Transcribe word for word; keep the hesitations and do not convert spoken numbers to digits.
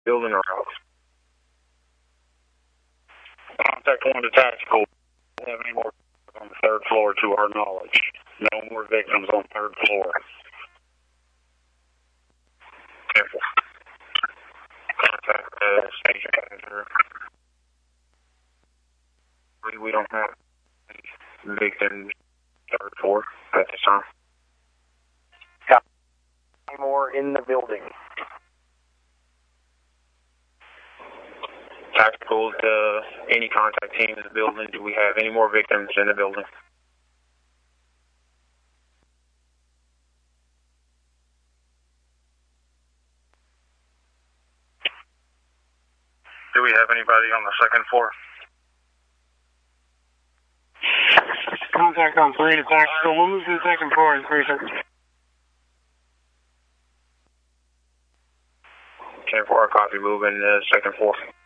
building or out. Contact one to tactical. Don't have any more on the third floor to our knowledge. No more victims on third floor. Careful. Contact the station manager. We, we don't have any victims third floor at this time. Yeah. Any more in the building? Tactical to any contact team in the building. Do we have any more victims in the building? Do we have anybody on the second floor? Contact on three to tactical. We'll move to the second floor in three seconds. ten four, copy, moving to the second floor.